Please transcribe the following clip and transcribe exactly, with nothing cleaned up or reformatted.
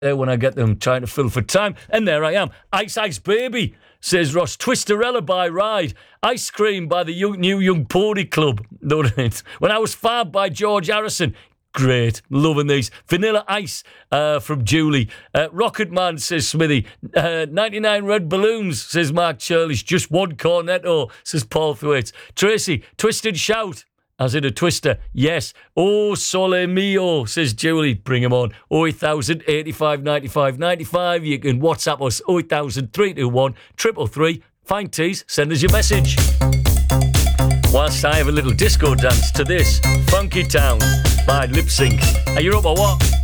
there when I get them trying to fill for time. And there I am. Ice Ice Baby, says Ross. Twisterella by Ride. Ice Cream by the New Young Pony Club. When I Was Fab by George Harrison. Great. Loving these. Vanilla Ice uh, from Julie. Uh, Rocket Man, says Smithy. Uh, ninety-nine Red Balloons, says Mark Churlish. Just One Cornetto, says Paul Thwaite. Tracy, Twisted Shout. As in a twister, yes. Oh, Sole Mio, says Julie. Bring him on. oh eight thousand, eighty-five, ninety-five, ninety-five. You can WhatsApp us oh eight thousand, three two one, three three three. Find Tees, send us your message. Whilst I have a little disco dance to this, Funky Town by Lip Sync. Are you up or what?